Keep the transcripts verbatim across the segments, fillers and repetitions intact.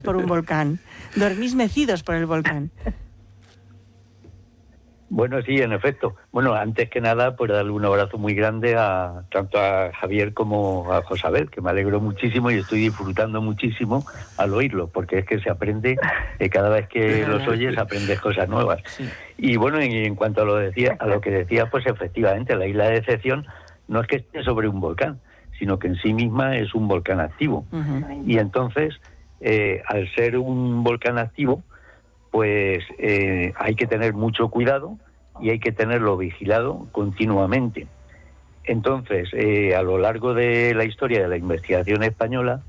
por un volcán. Dormís mecidos por el volcán. Bueno, sí, en efecto. Bueno, antes que nada, pues darle un abrazo muy grande a tanto a Javier como a Josabel, que me alegro muchísimo y estoy disfrutando muchísimo al oírlo, porque es que se aprende, eh, cada vez que los oyes aprendes cosas nuevas. Sí. Y bueno, y en cuanto a lo, decía, a lo que decía, pues efectivamente, la isla de Decepción no es que esté sobre un volcán, sino que en sí misma es un volcán activo. Uh-huh. Y entonces, eh, al ser un volcán activo, pues eh, hay que tener mucho cuidado y hay que tenerlo vigilado continuamente. Entonces, eh, a lo largo de la historia de la investigación española,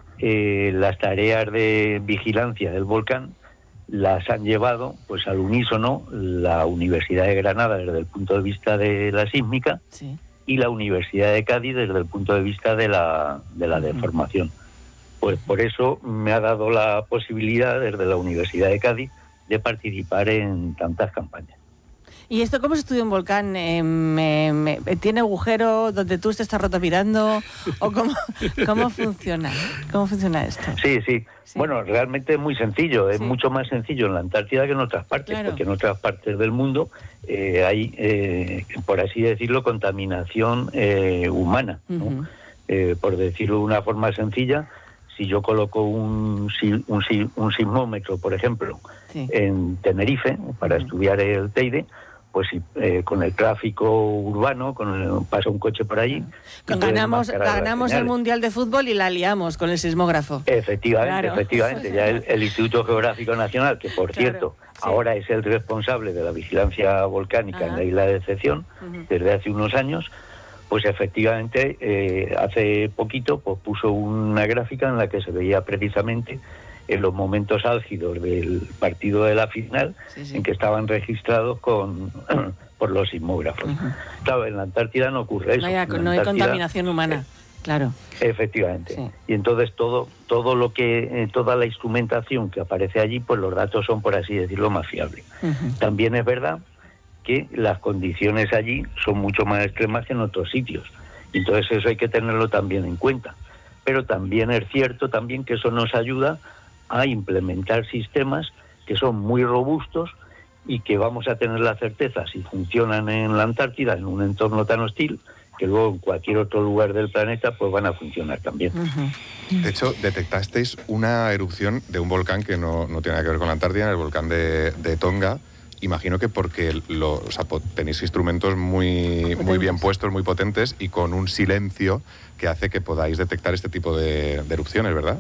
eh, las tareas de vigilancia del volcán las han llevado pues al unísono la Universidad de Granada desde el punto de vista de la sísmica, sí, y la Universidad de Cádiz desde el punto de vista de la, de la uh-huh. deformación. Pues por eso me ha dado la posibilidad desde la Universidad de Cádiz de participar en tantas campañas. ¿Y esto cómo se estudia un volcán? Eh, me, me, ¿Tiene agujero donde tú te estás rato mirando? ¿O cómo, cómo funciona? ¿Cómo funciona esto? Sí, sí, sí. Bueno, realmente es muy sencillo. Es sí. mucho más sencillo en la Antártida que en otras partes, claro, porque en otras partes del mundo eh, hay, eh, por así decirlo, contaminación eh, humana, ¿no? Uh-huh. Eh, por decirlo de una forma sencilla, si yo coloco un, un, un sismómetro, por ejemplo, sí. en Tenerife, para uh-huh. estudiar el Teide, pues eh, con el tráfico urbano, con el, pasa un coche por allí... Con ganamos ganamos el Mundial de Fútbol y la liamos con el sismógrafo. Efectivamente, claro. efectivamente. Ya el, el Instituto Geográfico Nacional, que por claro, cierto, sí. ahora es el responsable de la vigilancia volcánica Ajá. en la isla de Decepción, uh-huh. desde hace unos años, pues efectivamente, eh, hace poquito pues puso una gráfica en la que se veía precisamente en los momentos álgidos del partido de la final, sí, sí. en que estaban registrados con por los sismógrafos. Uh-huh. Claro, en la Antártida no ocurre eso. No hay, no hay contaminación humana, eh, claro. Efectivamente. Sí. Y entonces todo todo lo que eh, toda la instrumentación que aparece allí, pues los datos son, por así decirlo, más fiables. Uh-huh. También es verdad que las condiciones allí son mucho más extremas que en otros sitios. Entonces eso hay que tenerlo también en cuenta. Pero también es cierto también que eso nos ayuda a implementar sistemas que son muy robustos y que vamos a tener la certeza, si funcionan en la Antártida, en un entorno tan hostil, que luego en cualquier otro lugar del planeta pues van a funcionar también. Uh-huh. De hecho, detectasteis una erupción de un volcán que no, no tiene nada que ver con la Antártida, el volcán de, de Tonga. Imagino que porque lo, o sea, tenéis instrumentos muy, muy bien puestos, muy potentes y con un silencio que hace que podáis detectar este tipo de, de erupciones, ¿verdad?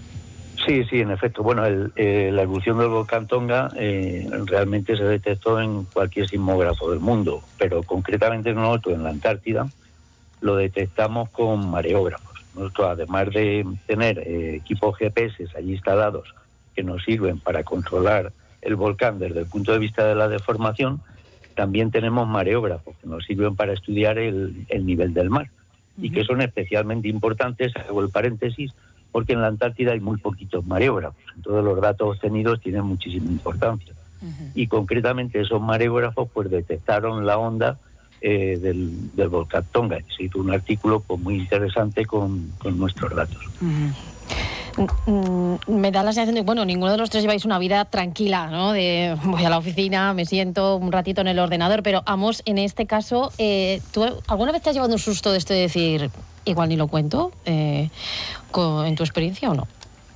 Sí, sí, en efecto. Bueno, el, eh, la erupción del volcán Tonga eh, realmente se detectó en cualquier sismógrafo del mundo, pero concretamente nosotros en la Antártida lo detectamos con mareógrafos. Nosotros, además de tener eh, equipos G P S allí instalados que nos sirven para controlar el volcán desde el punto de vista de la deformación, también tenemos mareógrafos que nos sirven para estudiar el, el nivel del mar, uh-huh. y que son especialmente importantes, hago el paréntesis, porque en la Antártida hay muy poquitos mareógrafos, entonces los datos obtenidos tienen muchísima importancia. Uh-huh. Y concretamente esos mareógrafos pues detectaron la onda eh, del, del volcán Tonga. Se hizo un artículo pues, muy interesante con, con nuestros datos. Uh-huh. Me da la sensación de que, bueno, ninguno de los tres lleváis una vida tranquila, ¿no? De voy a la oficina, me siento un ratito en el ordenador, pero Amos, en este caso, eh, ¿tú alguna vez te has llevado un susto de esto de decir, igual ni lo cuento, eh, con, en tu experiencia o no?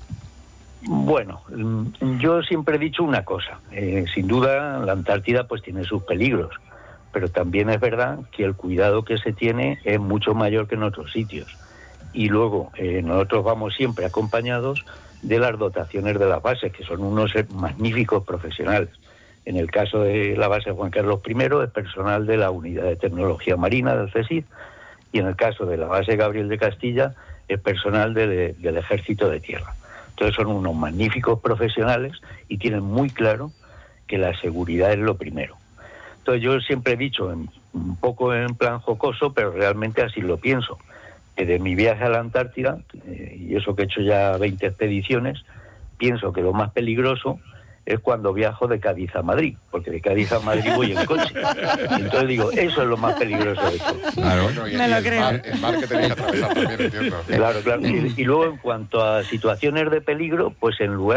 Bueno, yo siempre he dicho una cosa, eh, sin duda la Antártida pues tiene sus peligros, pero también es verdad que el cuidado que se tiene es mucho mayor que en otros sitios. Y luego eh, nosotros vamos siempre acompañados de las dotaciones de las bases, que son unos magníficos profesionales. En el caso de la base Juan Carlos primero es personal de la Unidad de Tecnología Marina del CSIC, y en el caso de la base Gabriel de Castilla es personal de, del Ejército de Tierra. Entonces son unos magníficos profesionales y tienen muy claro que la seguridad es lo primero. Entonces yo siempre he dicho, en, un poco en plan jocoso, pero realmente así lo pienso, que de mi viaje a la Antártida, eh, y eso que he hecho ya veinte expediciones, pienso que lo más peligroso es cuando viajo de Cádiz a Madrid, porque de Cádiz a Madrid voy en coche. Entonces digo, eso es lo más peligroso de todo. Claro, bueno, y, Me y lo el creo. mar, el mar que tenéis que atravesar también, entiendo. Claro, claro. Y, y luego, en cuanto a situaciones de peligro, pues en lugar